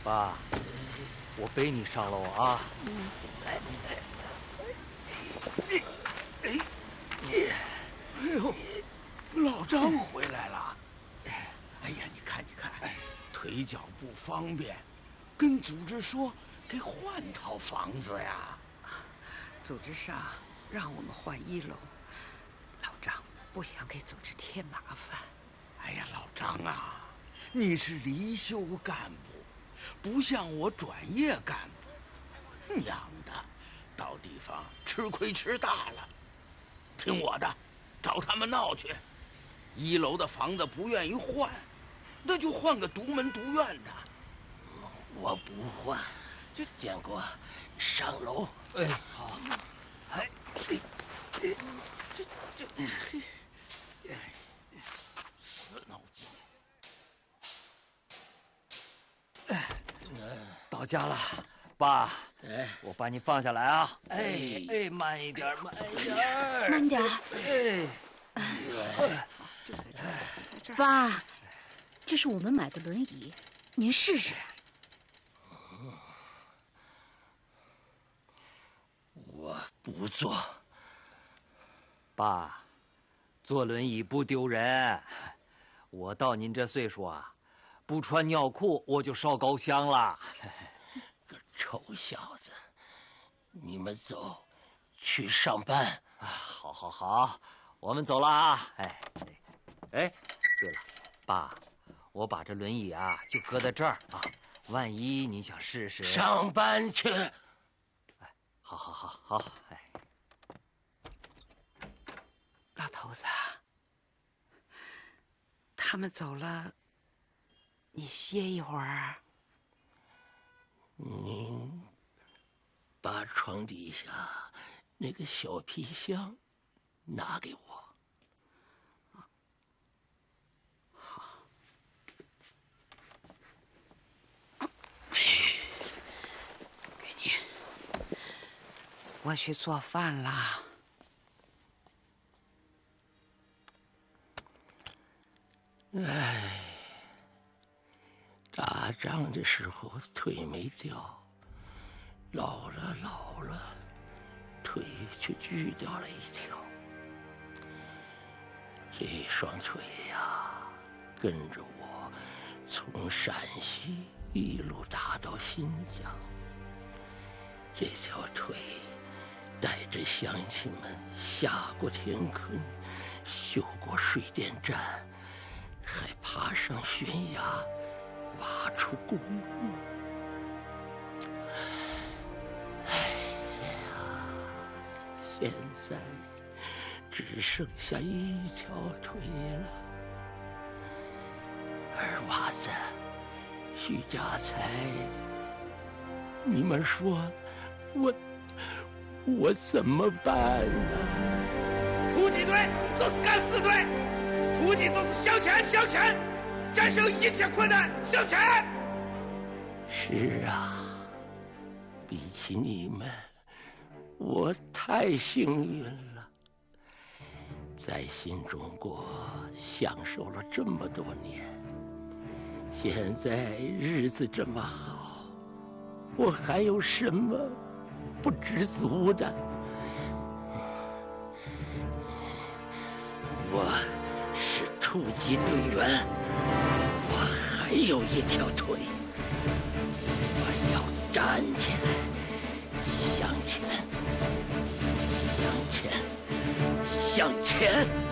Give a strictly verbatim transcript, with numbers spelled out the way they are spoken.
爸，我背你上楼啊！ 哎哎哎哎！哎呦，老张回来了！哎呀，你看你看，腿脚不方便，跟组织说给换套房子呀。 组织上让我们换一楼，老张不想给组织添麻烦。 哎呀，老张啊，你是离休干部，不像我转业干部，娘的，到地方吃亏吃大了。听我的，找他们闹去。一楼的房子不愿意换，那就换个独门独院的。 我不换，就建国上楼。 哎，好。哎，哎， 这这这，死脑筋！ 哎，到家了，爸。哎，我把你放下来啊！哎哎，慢一点，慢一点， 慢点。 哎， 就在这儿，在这儿。 爸，这是我们买的轮椅，您试试。 我不坐。 爸，坐轮椅不丢人。我到您这岁数啊，不穿尿裤我就烧高香了。 个臭小子，你们走，去上班。 啊，好，好，好，我们走了啊！哎，哎，对了，爸，我把这轮椅啊就搁在这儿啊，万一你想试试。 上班去。 哎，好，好，好，好，哎。 老头子，他们走了，你歇一会儿。 您把床底下那个小皮箱拿给我。 好。给你。我去做饭啦。 唉，打仗的时候腿没掉，老了老了，腿却锯掉了一条。这双腿呀，跟着我从陕西一路打到新疆。这条腿带着乡亲们下过田坑，修过水电站，还爬上悬崖，挖出公路。哎呀，现在只剩下一条腿了。二娃子，徐家财，你们说我我怎么办呢？ 突击队就是敢死队，突击就是向前向前，战胜一切困难向前。 是啊，比起你们，我太幸运了，在新中国享受了这么多年，现在日子这么好，我还有什么不知足的？我是突击队员，我还有一条腿，我要站起来，向前，向前，向前。